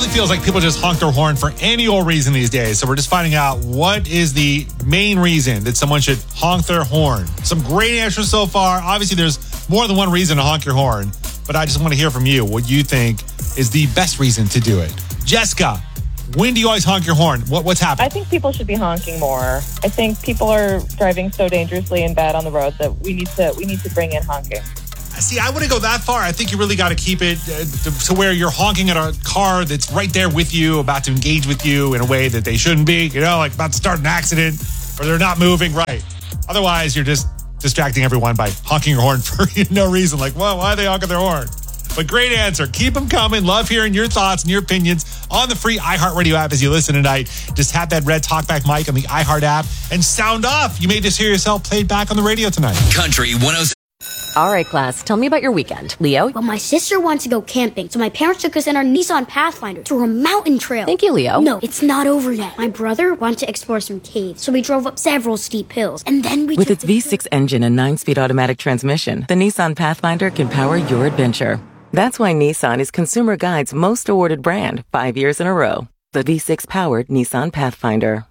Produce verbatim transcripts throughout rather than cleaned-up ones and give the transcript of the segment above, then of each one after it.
really feels like people just honk their horn for any old reason these days. So we're just finding out what is the main reason that someone should honk their horn. Some great answers so far. Obviously, there's more than one reason to honk your horn, but I just want to hear from you what you think is the best reason to do it. Jessica, when do you always honk your horn? What, what's happening? I think people should be honking more. I think people are driving so dangerously and bad on the road that we need to we need to bring in honking. See, I wouldn't go that far. I think you really got to keep it uh, to, to where you're honking at a car that's right there with you, about to engage with you in a way that they shouldn't be, you know, like about to start an accident or they're not moving right. Otherwise, you're just distracting everyone by honking your horn for no reason. Like, well, why are they honking their horn? But great answer. Keep them coming. Love hearing your thoughts and your opinions on the free iHeartRadio app as you listen tonight. Just have that red talkback mic on the iHeart app and sound off. You may just hear yourself played back on the radio tonight. Country one oh six. All right, class, tell me about your weekend. Leo? Well, my sister wanted to go camping, so my parents took us in our Nissan Pathfinder through a mountain trail. Thank you, Leo. No, it's not over yet. My brother wanted to explore some caves, so we drove up several steep hills, and then we With took its V six engine and nine-speed automatic transmission, the Nissan Pathfinder can power your adventure. That's why Nissan is Consumer Guide's most awarded brand five years in a row. The V six-powered Nissan Pathfinder.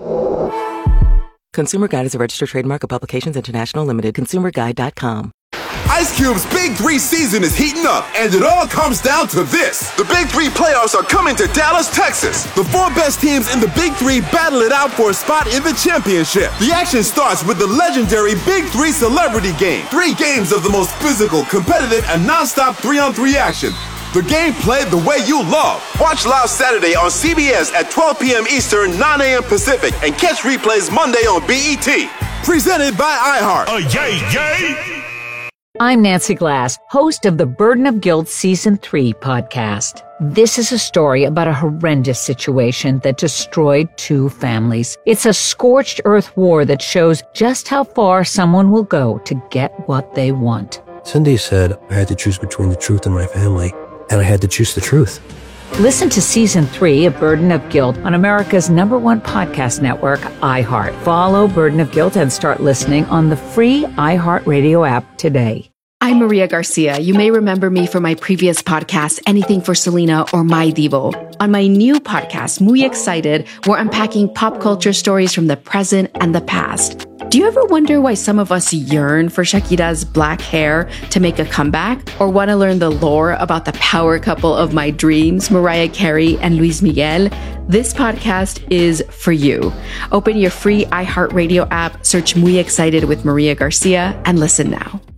Consumer Guide is a registered trademark of Publications International Limited. consumer guide dot com. Ice Cube's Big Three season is heating up, and it all comes down to this. The Big Three playoffs are coming to Dallas, Texas. The four best teams in the Big Three battle it out for a spot in the championship. The action starts with the legendary Big Three Celebrity Game. Three games of the most physical, competitive, and non-stop three-on-three action. The game played the way you love. Watch live Saturday on C B S at twelve p.m. Eastern, nine a.m. Pacific, and catch replays Monday on B E T. Presented by iHeart. Oh, yay, yay! I'm Nancy Glass, host of the Burden of Guilt Season three podcast. This is a story about a horrendous situation that destroyed two families. It's a scorched earth war that shows just how far someone will go to get what they want. Cindy said I had to choose between the truth and my family, and I had to choose the truth. Listen to Season three of Burden of Guilt on America's number one podcast network, iHeart. Follow Burden of Guilt and start listening on the free iHeartRadio app today. I'm Maria Garcia. You may remember me from my previous podcast, Anything for Selena or My Divo. On my new podcast, Muy Excited, we're unpacking pop culture stories from the present and the past. Do you ever wonder why some of us yearn for Shakira's black hair to make a comeback? Or want to learn the lore about the power couple of my dreams, Mariah Carey and Luis Miguel? This podcast is for you. Open your free iHeartRadio app, search Muy Excited with Maria Garcia, and listen now.